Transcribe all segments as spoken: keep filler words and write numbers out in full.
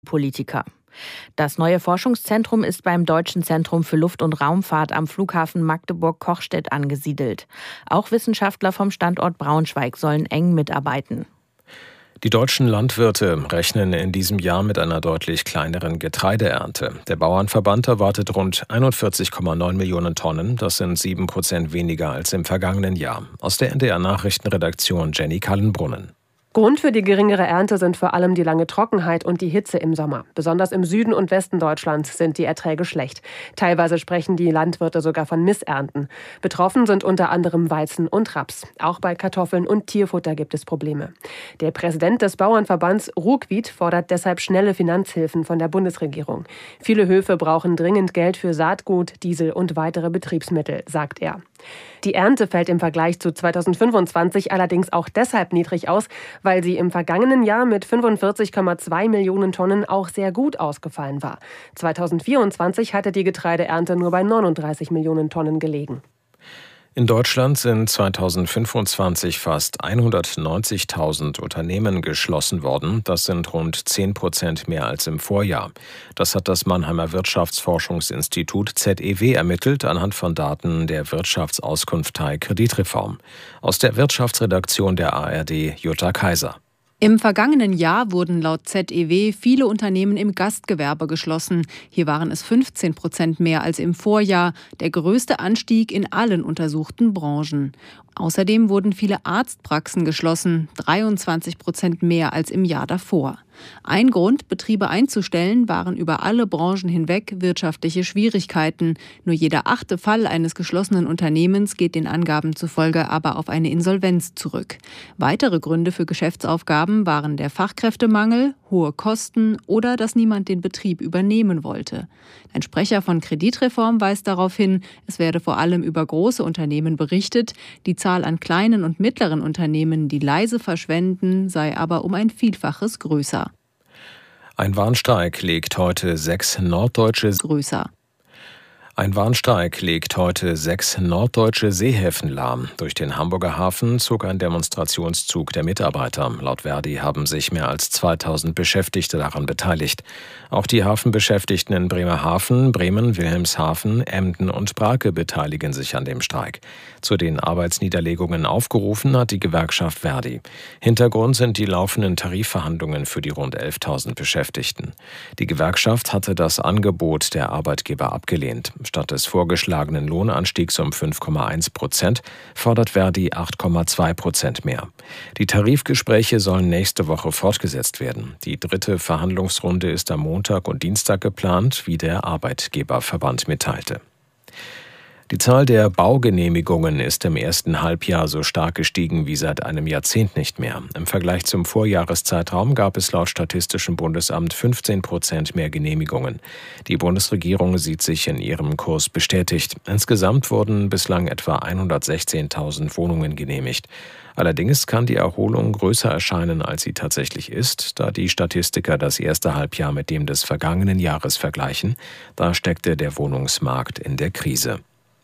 Politiker. Das neue Forschungszentrum ist beim Deutschen Zentrum für Luft- und Raumfahrt am Flughafen Magdeburg-Kochstedt angesiedelt. Auch Wissenschaftler vom Standort Braunschweig sollen eng mitarbeiten. Die deutschen Landwirte rechnen in diesem Jahr mit einer deutlich kleineren Getreideernte. Der Bauernverband erwartet rund einundvierzig Komma neun Millionen Tonnen. Das sind sieben Prozent weniger als im vergangenen Jahr. Aus der N D R-Nachrichtenredaktion Jenny Kallenbrunnen. Grund für die geringere Ernte sind vor allem die lange Trockenheit und die Hitze im Sommer. Besonders im Süden und Westen Deutschlands sind die Erträge schlecht. Teilweise sprechen die Landwirte sogar von Missernten. Betroffen sind unter anderem Weizen und Raps. Auch bei Kartoffeln und Tierfutter gibt es Probleme. Der Präsident des Bauernverbands Ruckwied fordert deshalb schnelle Finanzhilfen von der Bundesregierung. Viele Höfe brauchen dringend Geld für Saatgut, Diesel und weitere Betriebsmittel, sagt er. Die Ernte fällt im Vergleich zu zweitausendfünfundzwanzig allerdings auch deshalb niedrig aus, weil sie im vergangenen Jahr mit fünfundvierzig Komma zwei Millionen Tonnen auch sehr gut ausgefallen war. zweitausendvierundzwanzig hatte die Getreideernte nur bei neununddreißig Millionen Tonnen gelegen. In Deutschland sind zweitausendfünfundzwanzig fast hundertneunzigtausend Unternehmen geschlossen worden. Das sind rund zehn Prozent mehr als im Vorjahr. Das hat das Mannheimer Wirtschaftsforschungsinstitut Z E W ermittelt anhand von Daten der Wirtschaftsauskunftei Kreditreform. Aus der Wirtschaftsredaktion der A R D Jutta Kaiser. Im vergangenen Jahr wurden laut Z E W viele Unternehmen im Gastgewerbe geschlossen. Hier waren es fünfzehn Prozent mehr als im Vorjahr, der größte Anstieg in allen untersuchten Branchen. Außerdem wurden viele Arztpraxen geschlossen, dreiundzwanzig Prozent mehr als im Jahr davor. Ein Grund, Betriebe einzustellen, waren über alle Branchen hinweg wirtschaftliche Schwierigkeiten. Nur jeder achte Fall eines geschlossenen Unternehmens geht den Angaben zufolge aber auf eine Insolvenz zurück. Weitere Gründe für Geschäftsaufgaben waren der Fachkräftemangel, hohe Kosten oder dass niemand den Betrieb übernehmen wollte. Ein Sprecher von Kreditreform weist darauf hin, es werde vor allem über große Unternehmen berichtet. Die Zahl an kleinen und mittleren Unternehmen, die leise verschwenden, sei aber um ein Vielfaches größer. Ein Warnstreik legt heute sechs norddeutsche größer. Ein Warnstreik legt heute sechs norddeutsche Seehäfen lahm. Durch den Hamburger Hafen zog ein Demonstrationszug der Mitarbeiter. Laut Verdi haben sich mehr als zweitausend Beschäftigte daran beteiligt. Auch die Hafenbeschäftigten in Bremerhaven, Bremen, Wilhelmshaven, Emden und Brake beteiligen sich an dem Streik. Zu den Arbeitsniederlegungen aufgerufen hat die Gewerkschaft Verdi. Hintergrund sind die laufenden Tarifverhandlungen für die rund elftausend Beschäftigten. Die Gewerkschaft hatte das Angebot der Arbeitgeber abgelehnt. Statt des vorgeschlagenen Lohnanstiegs um fünf Komma eins Prozent fordert Verdi acht Komma zwei Prozent mehr. Die Tarifgespräche sollen nächste Woche fortgesetzt werden. Die dritte Verhandlungsrunde ist am Montag und Dienstag geplant, wie der Arbeitgeberverband mitteilte. Die Zahl der Baugenehmigungen ist im ersten Halbjahr so stark gestiegen wie seit einem Jahrzehnt nicht mehr. Im Vergleich zum Vorjahreszeitraum gab es laut Statistischem Bundesamt fünfzehn Prozent mehr Genehmigungen. Die Bundesregierung sieht sich in ihrem Kurs bestätigt. Insgesamt wurden bislang etwa hundertsechzehntausend Wohnungen genehmigt. Allerdings kann die Erholung größer erscheinen, als sie tatsächlich ist, da die Statistiker das erste Halbjahr mit dem des vergangenen Jahres vergleichen. Da steckte der Wohnungsmarkt in der Krise.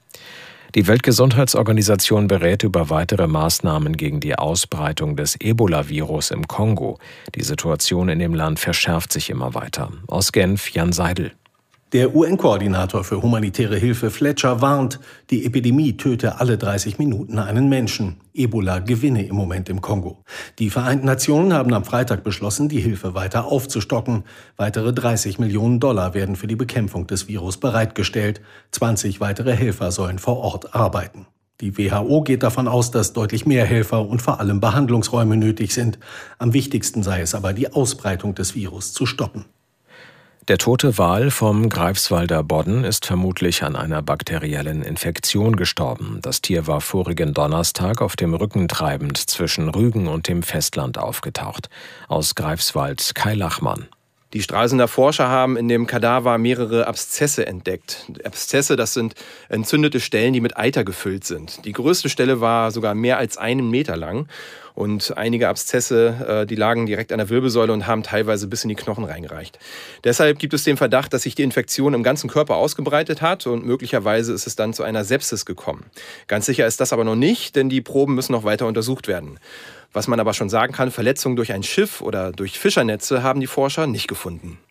Die Weltgesundheitsorganisation berät über weitere Maßnahmen gegen die Ausbreitung des Ebola-Virus im Kongo. Die Situation in dem Land verschärft sich immer weiter. Aus Genf, Jan Seidel. Der U N-Koordinator für humanitäre Hilfe Fletcher warnt, die Epidemie töte alle dreißig Minuten einen Menschen. Ebola gewinne im Moment im Kongo. Die Vereinten Nationen haben am Freitag beschlossen, die Hilfe weiter aufzustocken. Weitere dreißig Millionen Dollar werden für die Bekämpfung des Virus bereitgestellt. zwanzig weitere Helfer sollen vor Ort arbeiten. Die W H O geht davon aus, dass deutlich mehr Helfer und vor allem Behandlungsräume nötig sind. Am wichtigsten sei es aber, die Ausbreitung des Virus zu stoppen. Der tote Wal vom Greifswalder Bodden ist vermutlich an einer bakteriellen Infektion gestorben. Das Tier war vorigen Donnerstag auf dem Rücken treibend zwischen Rügen und dem Festland aufgetaucht. Aus Greifswald Kai Lachmann. Die Stralsunder Forscher haben in dem Kadaver mehrere Abszesse entdeckt. Abszesse, das sind entzündete Stellen, die mit Eiter gefüllt sind. Die größte Stelle war sogar mehr als einen Meter lang. Und einige Abszesse, die lagen direkt an der Wirbelsäule und haben teilweise bis in die Knochen reingereicht. Deshalb gibt es den Verdacht, dass sich die Infektion im ganzen Körper ausgebreitet hat und möglicherweise ist es dann zu einer Sepsis gekommen. Ganz sicher ist das aber noch nicht, denn die Proben müssen noch weiter untersucht werden. Was man aber schon sagen kann, Verletzungen durch ein Schiff oder durch Fischernetze haben die Forscher nicht gefunden.